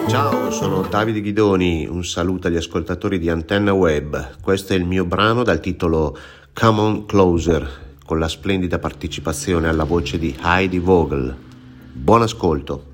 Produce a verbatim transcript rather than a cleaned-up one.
Ciao, sono Davide Ghidoni, un saluto agli ascoltatori di Antenna Web. Questo è il mio brano dal titolo Come On Closer, con la splendida partecipazione alla voce di Heidi Vogel. Buon ascolto.